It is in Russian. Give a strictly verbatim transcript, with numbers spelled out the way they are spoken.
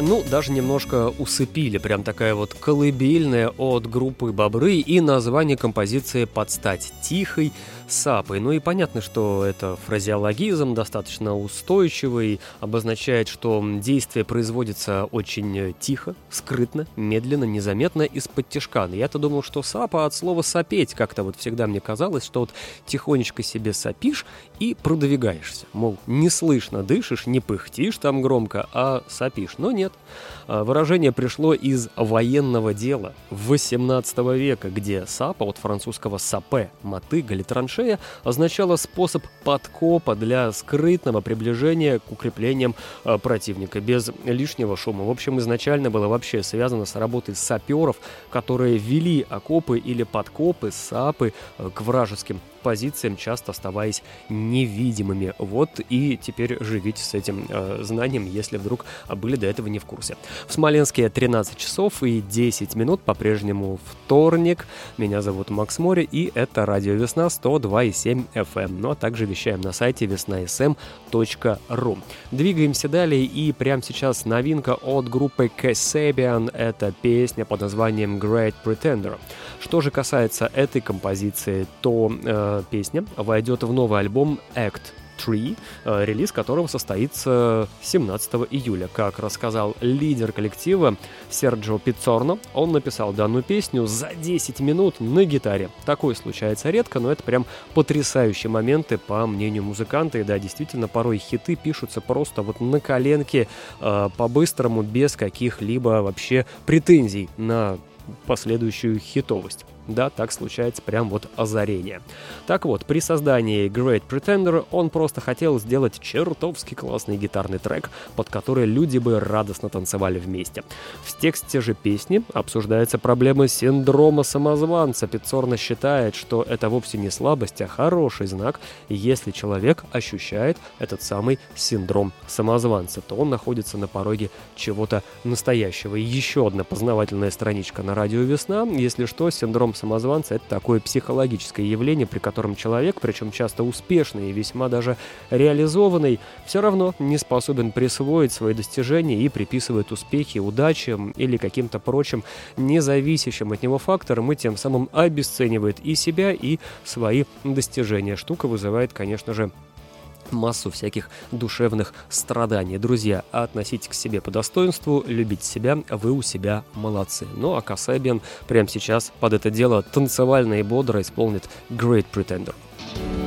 ну, даже немножко усыпили. Прям такая вот колыбельная от группы «Бобры», и название композиции под стать «Тихой сапой». Ну и понятно, что это фразеологизм, достаточно устойчивый, обозначает, что действие производится очень тихо, скрытно, медленно, незаметно, из-под тишка. Я-то думал, что сапа от слова «сопеть», как-то вот всегда мне казалось, что вот тихонечко себе сопишь и продвигаешься. Мол, не слышно дышишь, не пыхтишь там громко, а сопишь. Но нет. Выражение пришло из военного дела восемнадцатого века, где сапа, от французского «сапе», мотыга или траншея, означало способ подкопа для скрытного приближения к укреплениям противника, без лишнего шума. В общем, изначально было вообще связано с работой саперов, которые вели окопы или подкопы, сапы к вражеским позициям, часто оставаясь невидимыми. Вот и теперь живите с этим э, знанием, если вдруг были до этого не в курсе. В Смоленске тринадцать часов и десять минут, по-прежнему вторник. Меня зовут Макс Море, и это Радио Весна сто два и семь эф эм. Ну а также вещаем на сайте весна эс эм точка ру. Двигаемся далее, и прямо сейчас новинка от группы Kasabian. Это песня под названием Great Pretender. Что же касается этой композиции, то э, песня войдет в новый альбом Act три, э, релиз которого состоится семнадцатого июля. Как рассказал лидер коллектива Серджио Пиццорно, он написал данную песню за десять минут на гитаре. Такое случается редко, но это прям потрясающие моменты, по мнению музыканта. И да, действительно, порой хиты пишутся просто вот на коленке, э, по-быстрому, без каких-либо вообще претензий на последующую хитовость. Да, так случается прям вот озарение. Так вот, при создании Great Pretender он просто хотел сделать чертовски классный гитарный трек, под который люди бы радостно танцевали вместе. В тексте же песни обсуждается проблема синдрома самозванца. Пиццорно считает, что это вовсе не слабость, а хороший знак. Если человек ощущает этот самый синдром самозванца, то он находится на пороге чего-то настоящего. И еще одна познавательная страничка на Радио Весна. Если что, синдром самозванца — это такое психологическое явление, при котором человек, причем часто успешный и весьма даже реализованный, все равно не способен присвоить свои достижения и приписывает успехи удачам или каким-то прочим независящим от него факторам, и тем самым обесценивает и себя, и свои достижения. Штука вызывает, конечно же, массу всяких душевных страданий. Друзья, относитесь к себе по достоинству, любите себя, вы у себя молодцы. Ну а Kasabian прямо сейчас под это дело танцевально и бодро исполнит Great Pretender.